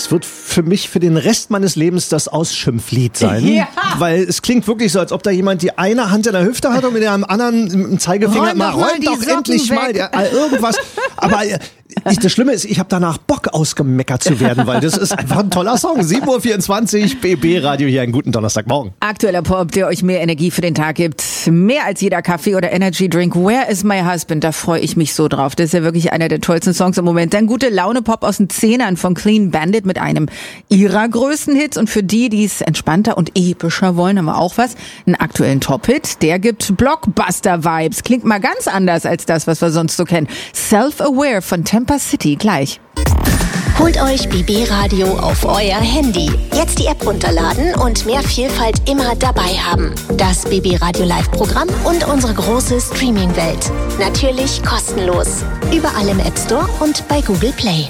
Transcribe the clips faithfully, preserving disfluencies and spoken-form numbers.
das wird für mich für den Rest meines Lebens das Ausschimpflied sein. Ja. Weil es klingt wirklich so, als ob da jemand die eine Hand in der Hüfte hat und mit dem anderen im Zeigefinger Räum mal, doch mal räum die doch Socken endlich weg. mal ja, irgendwas. Aber ich, das Schlimme ist, ich habe danach Bock ausgemeckert zu werden, weil das ist einfach ein toller Song. sieben Uhr vierundzwanzig, B B Radio hier, einen guten Donnerstagmorgen. Aktueller Pop, der euch mehr Energie für den Tag gibt. Mehr als jeder Kaffee oder Energy Drink. Where is my husband? Da freue ich mich so drauf. Das ist ja wirklich einer der tollsten Songs im Moment. Dann gute Laune Pop aus den Zehnern von Clean Bandit mit einem ihrer größten Hits. Und für die, die es entspannter und epischer wollen, haben wir auch was. Einen aktuellen Top-Hit. Der gibt Blockbuster-Vibes. Klingt mal ganz anders als das, was wir sonst so kennen. Self-Aware von Tampa City. Gleich. Holt euch B B Radio auf euer Handy. Jetzt die App runterladen und mehr Vielfalt immer dabei haben. Das B B Radio Live-Programm und unsere große Streaming-Welt. Natürlich kostenlos. Überall im App Store und bei Google Play.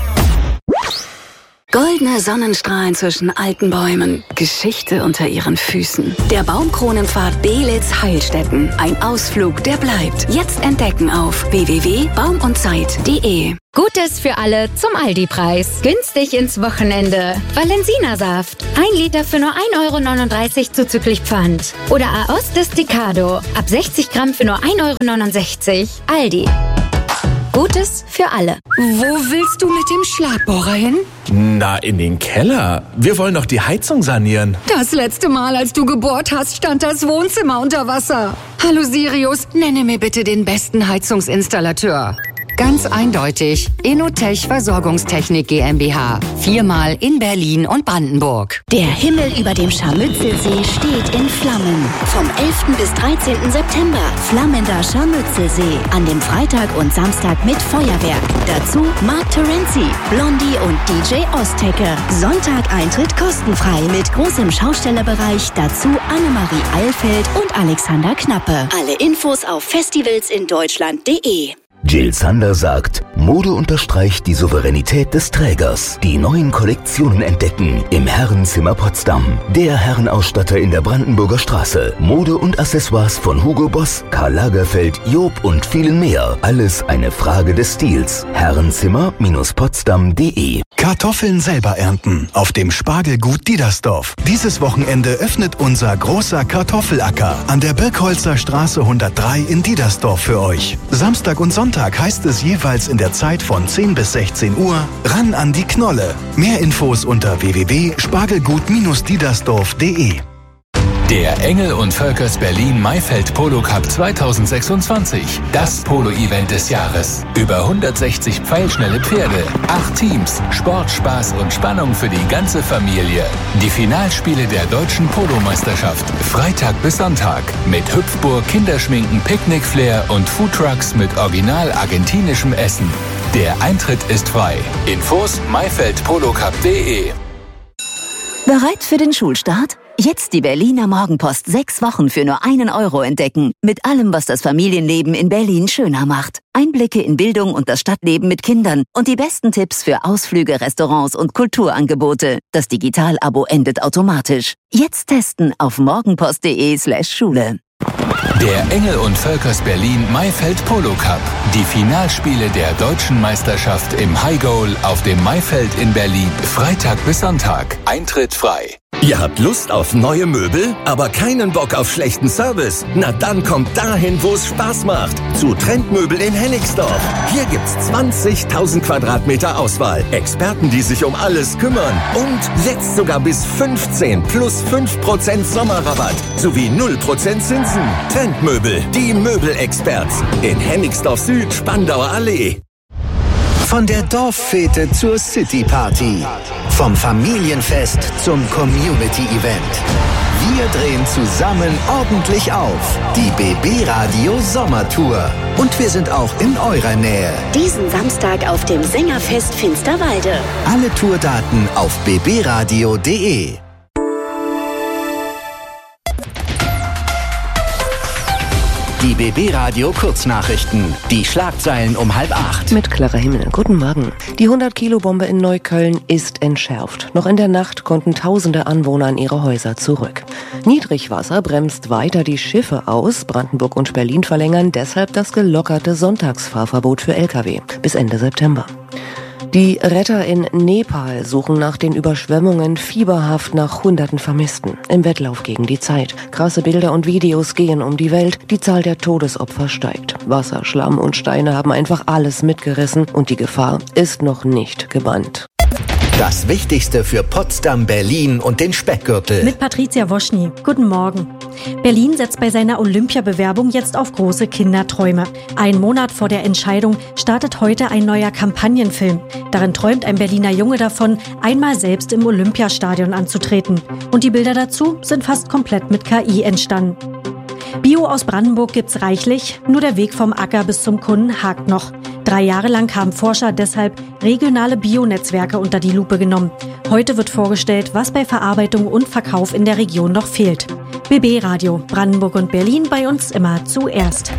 Goldene Sonnenstrahlen zwischen alten Bäumen, Geschichte unter ihren Füßen. Der Baumkronenpfad Belitz-Heilstätten. Ein Ausflug, der bleibt. Jetzt entdecken auf w w w punkt baum und zeit punkt de. Gutes für alle zum Aldi-Preis. Günstig ins Wochenende. Valensina-Saft. Ein Liter für nur ein Euro neununddreißig zuzüglich Pfand. Oder Aoste Desticado. Ab sechzig Gramm für nur ein Euro neunundsechzig. Aldi. Gutes für alle. Wo willst du mit dem Schlagbohrer hin? Na, in den Keller. Wir wollen doch die Heizung sanieren. Das letzte Mal, als du gebohrt hast, stand das Wohnzimmer unter Wasser. Hallo Sirius, nenne mir bitte den besten Heizungsinstallateur. Ganz eindeutig. Inotech Versorgungstechnik GmbH. Viermal in Berlin und Brandenburg. Der Himmel über dem Scharmützelsee steht in Flammen. Vom elften bis dreizehnten September. Flammender Scharmützelsee. An dem Freitag und Samstag mit Feuerwerk. Dazu Mark Terenzi, Blondie und D J Ostecke. Sonntag Eintritt kostenfrei mit großem Schaustellerbereich. Dazu Annemarie Eilfeld und Alexander Knappe. Alle Infos auf festivals in deutschland punkt de. Jill Sander sagt, Mode unterstreicht die Souveränität des Trägers. Die neuen Kollektionen entdecken im Herrenzimmer Potsdam. Der Herrenausstatter in der Brandenburger Straße. Mode und Accessoires von Hugo Boss, Karl Lagerfeld, Job und vielen mehr. Alles eine Frage des Stils. Herrenzimmer Potsdam punkt de. Kartoffeln selber ernten auf dem Spargelgut Diedersdorf. Dieses Wochenende öffnet unser großer Kartoffelacker an der Birkholzer Straße hundertdrei in Diedersdorf für euch. Samstag und Sonntag heißt es jeweils in der Zeit von zehn bis sechzehn Uhr ran an die Knolle. Mehr Infos unter w w w punkt spargelgut diedersdorf punkt de. Der Engel und Völkers Berlin Maifeld Polo Cup zweitausendsechsundzwanzig. Das Polo-Event des Jahres. Über hundertsechzig pfeilschnelle Pferde, acht Teams, Sport, Spaß und Spannung für die ganze Familie. Die Finalspiele der deutschen Polo-Meisterschaft. Freitag bis Sonntag. Mit Hüpfburg, Kinderschminken, Picknickflair und Foodtrucks mit original argentinischem Essen. Der Eintritt ist frei. Infos maifeld polo cup punkt de. Bereit für den Schulstart? Jetzt die Berliner Morgenpost sechs Wochen für nur einen Euro entdecken. Mit allem, was das Familienleben in Berlin schöner macht. Einblicke in Bildung und das Stadtleben mit Kindern und die besten Tipps für Ausflüge, Restaurants und Kulturangebote. Das Digital-Abo endet automatisch. Jetzt testen auf morgenpost punkt de slash Schule. Der Engel und Völkers Berlin Maifeld Polo Cup. Die Finalspiele der deutschen Meisterschaft im High Goal auf dem Maifeld in Berlin. Freitag bis Sonntag. Eintritt frei. Ihr habt Lust auf neue Möbel, aber keinen Bock auf schlechten Service? Na dann kommt dahin, wo es Spaß macht. Zu Trendmöbel in Hennigsdorf. Hier gibt's zwanzigtausend Quadratmeter Auswahl. Experten, die sich um alles kümmern. Und jetzt sogar bis fünfzehn plus fünf Prozent Sommerrabatt. Sowie null Prozent Zinsen. Trendmöbel, die Möbelexperts. In Hennigsdorf Süd, Spandauer Allee. Von der Dorffete zur Cityparty. Vom Familienfest zum Community-Event. Wir drehen zusammen ordentlich auf. Die B B Radio Sommertour. Und wir sind auch in eurer Nähe. Diesen Samstag auf dem Sängerfest Finsterwalde. Alle Tourdaten auf b b radio punkt de. Die B B Radio Kurznachrichten. Die Schlagzeilen um halb acht. Mit Clara Himmel. Guten Morgen. Die hundert-Kilo-Bombe in Neukölln ist entschärft. Noch in der Nacht konnten tausende Anwohner in ihre Häuser zurück. Niedrigwasser bremst weiter die Schiffe aus. Brandenburg und Berlin verlängern deshalb das gelockerte Sonntagsfahrverbot für L K W bis Ende September. Die Retter in Nepal suchen nach den Überschwemmungen fieberhaft nach hunderten Vermissten. Im Wettlauf gegen die Zeit. Krasse Bilder und Videos gehen um die Welt. Die Zahl der Todesopfer steigt. Wasser, Schlamm und Steine haben einfach alles mitgerissen und die Gefahr ist noch nicht gebannt. Das Wichtigste für Potsdam, Berlin und den Speckgürtel. Mit Patricia Woschny. Guten Morgen. Berlin setzt bei seiner Olympiabewerbung jetzt auf große Kinderträume. Ein Monat vor der Entscheidung startet heute ein neuer Kampagnenfilm. Darin träumt ein Berliner Junge davon, einmal selbst im Olympiastadion anzutreten. Und die Bilder dazu sind fast komplett mit K I entstanden. Bio aus Brandenburg gibt's reichlich, nur der Weg vom Acker bis zum Kunden hakt noch. Drei Jahre lang haben Forscher deshalb regionale Bionetzwerke unter die Lupe genommen. Heute wird vorgestellt, was bei Verarbeitung und Verkauf in der Region noch fehlt. B B Radio, Brandenburg und Berlin, bei uns immer zuerst.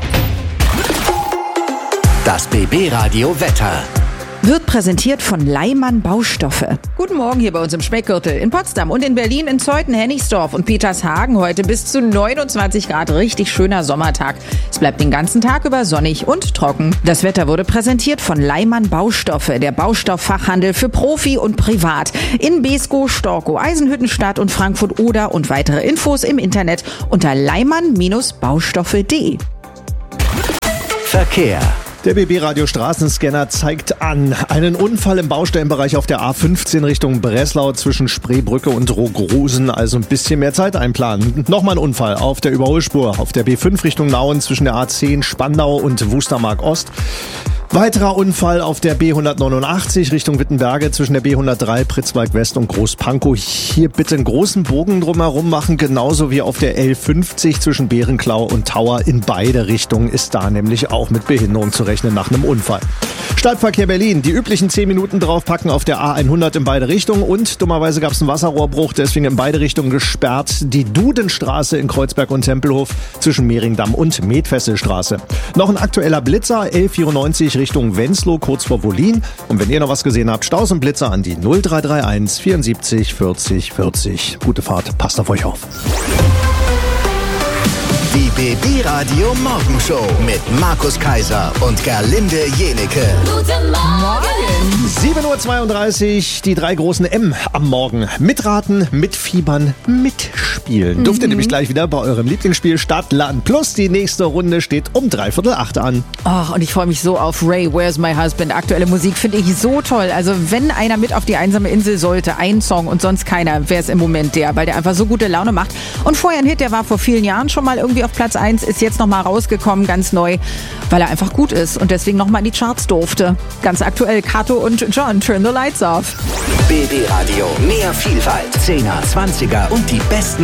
Das B B Radio Wetter. Wird präsentiert von Leimann Baustoffe. Guten Morgen hier bei uns im Speckgürtel. In Potsdam und in Berlin, in Zeuthen, Hennigsdorf und Petershagen heute bis zu neunundzwanzig Grad. Richtig schöner Sommertag. Es bleibt den ganzen Tag über sonnig und trocken. Das Wetter wurde präsentiert von Leimann Baustoffe, der Baustofffachhandel für Profi und Privat. In Beeskow, Storkow, Eisenhüttenstadt und Frankfurt Oder und weitere Infos im Internet unter leimann Baustoffe punkt de. Verkehr. Der B B-Radio Straßenscanner zeigt an einen Unfall im Baustellenbereich auf der A fünfzehn Richtung Breslau zwischen Spreebrücke und Rogrosen, also ein bisschen mehr Zeit einplanen. Nochmal ein Unfall auf der Überholspur auf der B fünf Richtung Nauen zwischen der A zehn Spandau und Wustermark Ost. Weiterer Unfall auf der B hundertneunundachtzig Richtung Wittenberge zwischen der B hundertdrei Pritzwalk West und Großpankow. Hier bitte einen großen Bogen drumherum machen, genauso wie auf der L fünfzig zwischen Bärenklau und Tauer. In beide Richtungen ist da nämlich auch mit Behinderung zu rechnen nach einem Unfall. Stadtverkehr Berlin, die üblichen zehn Minuten draufpacken auf der A hundert in beide Richtungen und dummerweise gab es einen Wasserrohrbruch, deswegen in beide Richtungen gesperrt. Die Dudenstraße in Kreuzberg und Tempelhof zwischen Mehringdamm und Metfesselstraße. Noch ein aktueller Blitzer, L vierundneunzig Richtung Wenzlow, kurz vor Wollin. Und wenn ihr noch was gesehen habt, Staus und Blitzer an die null drei drei eins vierundsiebzig vierzig vierzig. Gute Fahrt, passt auf euch auf. Die B B-Radio Morgenshow mit Markus Kaiser und Gerlinde Jenecke. Guten Morgen! sieben Uhr zweiunddreißig, die drei großen M am Morgen. Mitraten, mitfiebern, mitspielen. Mhm. Dürft ihr nämlich gleich wieder bei eurem Lieblingsspiel Stadt, Land Plus. Die nächste Runde steht um dreiviertel acht an. Oh, und ich freue mich so auf Ray, Where's My Husband. Aktuelle Musik finde ich so toll. Also wenn einer mit auf die einsame Insel sollte, ein Song und sonst keiner, wäre es im Moment der, weil der einfach so gute Laune macht. Und vorher ein Hit, der war vor vielen Jahren schon mal irgendwie auf Platz eins, ist jetzt nochmal rausgekommen, ganz neu, weil er einfach gut ist und deswegen nochmal in die Charts durfte. Ganz aktuell, Kato und John, Turn the Lights Off. B B-Radio, mehr Vielfalt, zehner, zwanziger und die besten